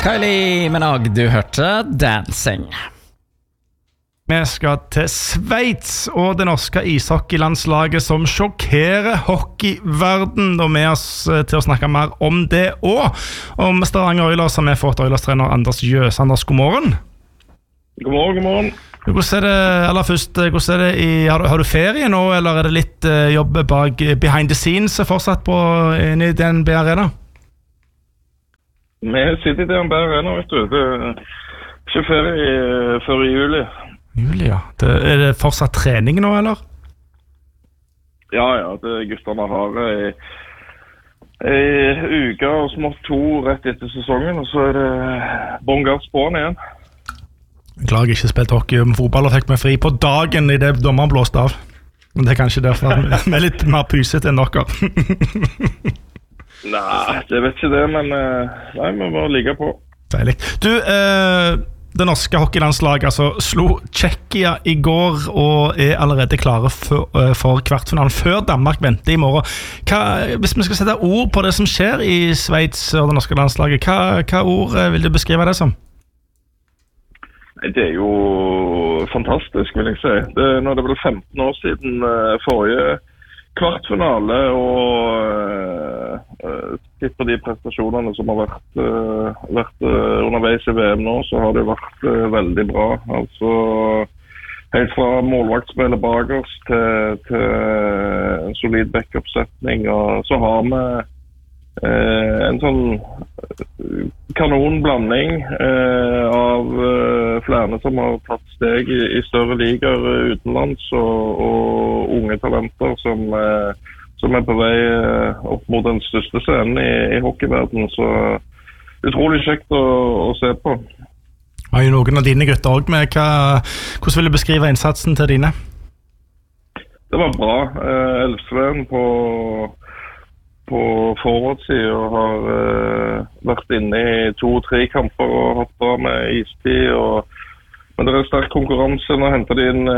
Kylie Minogue, du hørte Dancing. Vi skal til Sveits og det norske ishockeylandslaget som sjokkerer hockeyverden. Og med oss til å snakke mer om det og om Stavanger Oilers har vi fått Oilers-trener Anders Jøs. Anders, god morgen. God morgen, god morgen. Hvordan er det, aller først, hvordan er det har du ferie nå, eller er det litt jobb bak behind the scenes fortsatt på inne i DNB Arena? Vi sitter i DNB Arena, vet du. Det er ikke ferie før i juli. Juli, ja. Er det fortsatt trening nå, eller? Ja, gutterne har en uke og smått 2 rett etter sesongen, og så er det bånn gass på'n igjen. Jeg klarer ikke spilt hockey om fotball og fikk meg fri på dagen i det dommeren blåste av. Men det er kanskje derfor at vi er litt mer pyset enn dere. Nei, jeg vet ikke det, men nei, vi må ligge på. Deilig. Du, det norske hockeylandslaget slo Tsjekkia i går og er allerede klare for kvartfinalen før Danmark venter i morgen. Hvis vi skal sette ord på det som skjer i Sveits og det norske landslaget, hva ord vil du beskrive det som? Det er jo fantastisk, vil jeg si. Nå er det vel 15 år siden forrige kvartfinale, og sett på de prestasjonene som har vært underveis i VM nå, så har det vært veldig bra. Altså, helt fra målvaktspillet bakerst til en solid backup-setning, og så har vi en sånn kanonblanding av flere som har tatt steg i større ligaer utenlands og unge talenter som er på vei opp mot den største scenen i hockeyverdenen, så utrolig kjekt å se på. Har jo noen av dine gutter også med, hvordan vil du beskrive innsatsen til dine? Det var bra. Elfsveen på forward-siden og har vært inne i 2-3 kamper og hatt bra med istid. Men det er sterk konkurranse. Nå henter de inn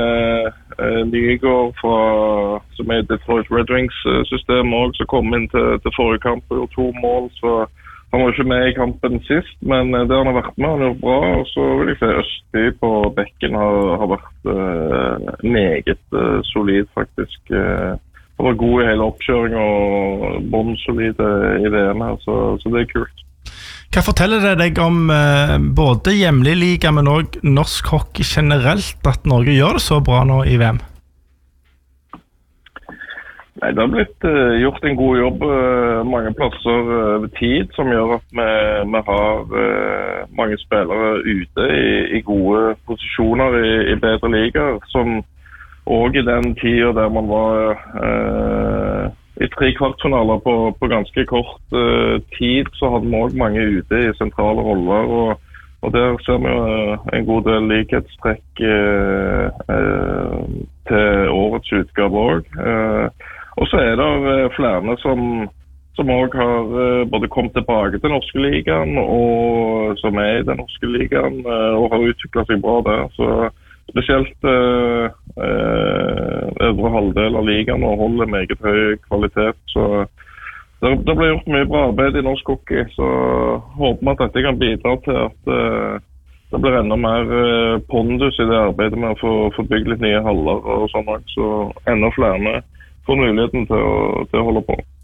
Nygård som er i Detroit Red Wings-systemet også, som kom inn til forrige kamp og gjorde 2 mål. Så han var ikke med i kampen sist, men det han har vært med, han er bra. Og så vil jeg si Østby på bekken har vært meget solid, faktisk. Han var god i hele oppkjøring og båndsolide i VM her, så det er kult. Hva forteller det deg om både hjemlig liga, men også norsk hockey generelt, at Norge gjør det så bra nå i VM? Nei, det har blitt gjort en god jobb mange plasser over tid, som gjør at vi har mange spillere ute i gode posisjoner i bedre ligaer, som og i den tiden der man var i 3 kvartfinaler på ganske kort tid, så hadde vi også mange ute i sentrale roller, og der ser vi en god del likhetstrekk til årets utgave også. Og så er det flere som også har både kommet tilbake til norske ligaen, og som er i den norske ligaen, og har utviklet seg bra der, så spesielt øvre halvdel av ligaen og holder meget høy kvalitet, så det ble gjort mye bra arbeid i norsk hockey, så håper vi at dette kan bidra til at det blir enda mer pondus i det arbeidet med å få bygd litt nye haller og sånn, så enda flere får muligheten til å holde på.